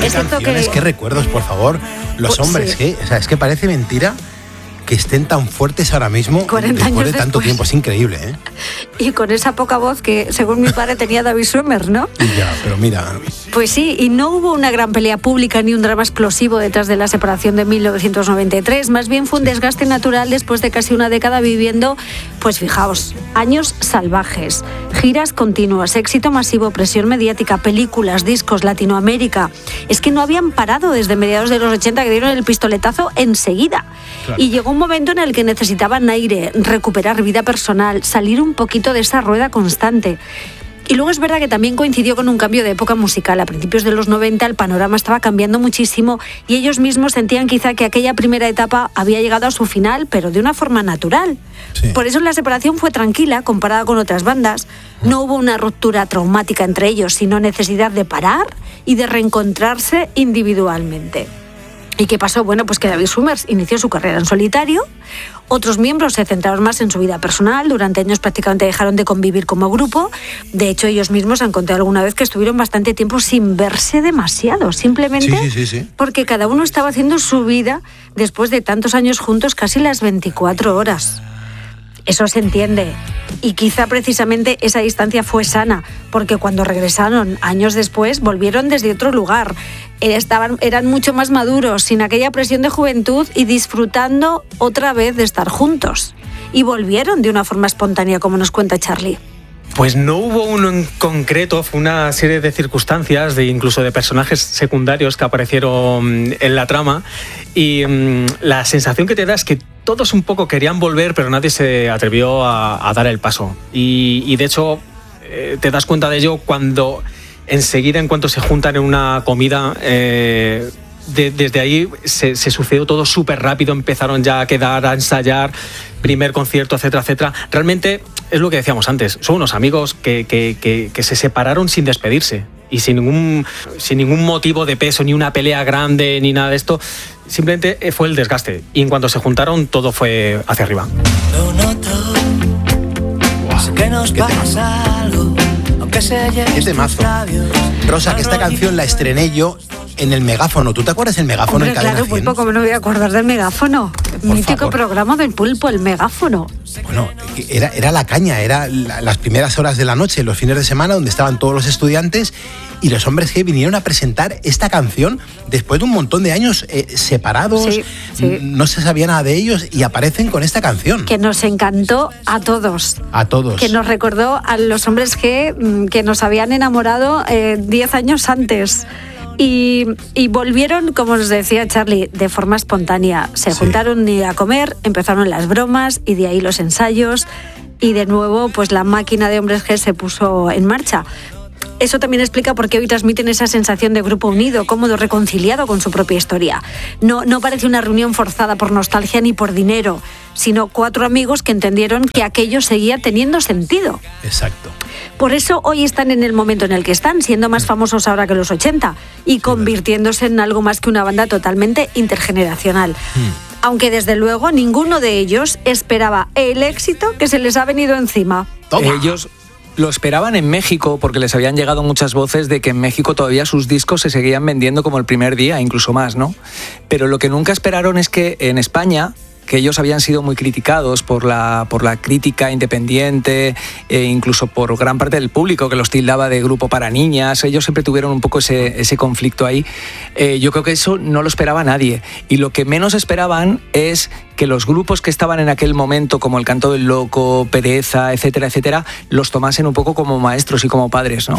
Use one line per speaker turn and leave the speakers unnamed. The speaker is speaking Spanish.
canciones, qué recuerdos, por favor. Los hombres, sí. Es que parece mentira que estén tan fuertes ahora mismo
40
después de
años
tanto
después.
tiempo. Es increíble, ¿eh?
Y con esa poca voz que, según mi padre, tenía David Schwimmer, ¿no?
Ya, pero mira...
Pues sí, y no hubo una gran pelea pública ni un drama explosivo detrás de la separación de 1993. Más bien fue un desgaste natural después de casi una década viviendo, pues fijaos, años salvajes, giras continuas, éxito masivo, presión mediática, películas, discos, Latinoamérica. Es que no habían parado desde mediados de los 80, que dieron el pistoletazo enseguida. Claro. Y llegó un momento en el que necesitaban aire, recuperar vida personal, salir un poquito de esa rueda constante. Y luego es verdad que también coincidió con un cambio de época musical. A principios de los 90 el panorama estaba cambiando muchísimo y ellos mismos sentían quizá que aquella primera etapa había llegado a su final, pero de una forma natural. Sí. Por eso la separación fue tranquila comparada con otras bandas. No hubo una ruptura traumática entre ellos, sino necesidad de parar y de reencontrarse individualmente. ¿Y qué pasó? Bueno, pues que David Schwimmer inició su carrera en solitario. Otros miembros se centraron más en su vida personal. Durante años prácticamente dejaron de convivir como grupo. De hecho, ellos mismos han contado alguna vez que estuvieron bastante tiempo sin verse demasiado. Simplemente
sí.
Porque cada uno estaba haciendo su vida después de tantos años juntos, casi las 24 horas. Eso se entiende. Y quizá precisamente esa distancia fue sana, porque cuando regresaron años después volvieron desde otro lugar. Eran mucho más maduros, sin aquella presión de juventud y disfrutando otra vez de estar juntos. Y volvieron de una forma espontánea, como nos cuenta Charlie.
Pues no hubo uno en concreto, fue una serie de circunstancias, incluso de personajes secundarios que aparecieron en la trama, y la sensación que te da es que todos un poco querían volver, pero nadie se atrevió a dar el paso. Y de hecho te das cuenta de ello cuando enseguida, en cuanto se juntan en una comida, desde ahí se sucedió todo súper rápido, empezaron ya a quedar, a ensayar, primer concierto, etcétera, etcétera. Realmente es lo que decíamos antes, son unos amigos que se separaron sin despedirse y sin ningún motivo de peso, ni una pelea grande, ni nada de esto. Simplemente fue el desgaste y en cuanto se juntaron todo fue hacia arriba.
Qué temazo. Rosa, que esta canción la estrené yo en el Megáfono. ¿Tú te acuerdas del Megáfono?
Hombre,
en Cadena
claro,
100?
Pulpo, ¿cómo no voy a acordar del Megáfono? Mítico programa del Pulpo, el Megáfono.
Bueno, era la caña, era las primeras horas de la noche, los fines de semana, donde estaban todos los estudiantes y los hombres que vinieron a presentar esta canción después de un montón de años separados, sí. No se sabía nada de ellos y aparecen con esta canción.
Que nos encantó a todos.
A todos.
Que nos recordó a los hombres que nos habían enamorado 10 años antes. Y volvieron, como nos decía Charlie, de forma espontánea. Se juntaron a comer, empezaron las bromas y de ahí los ensayos. Y de nuevo, pues la máquina de Hombres G se puso en marcha. Eso también explica por qué hoy transmiten esa sensación de grupo unido, cómodo, reconciliado con su propia historia. No parece una reunión forzada por nostalgia ni por dinero, sino 4 amigos que entendieron que aquello seguía teniendo sentido.
Exacto.
Por eso hoy están en el momento en el que están, siendo más famosos ahora que los 80 y convirtiéndose en algo más que una banda totalmente intergeneracional. Aunque desde luego ninguno de ellos esperaba el éxito que se les ha venido encima.
Toma.
Ellos lo esperaban en México porque les habían llegado muchas voces de que en México todavía sus discos se seguían vendiendo como el primer día, incluso más, ¿no? Pero lo que nunca esperaron es que en España, que ellos habían sido muy criticados por la crítica independiente e incluso por gran parte del público que los tildaba de grupo para niñas. Ellos siempre tuvieron un poco ese conflicto ahí. Yo creo que eso no lo esperaba nadie. Y lo que menos esperaban es que los grupos que estaban en aquel momento, como El Canto del Loco, Pereza, etcétera, etcétera, los tomasen un poco como maestros y como padres, ¿no?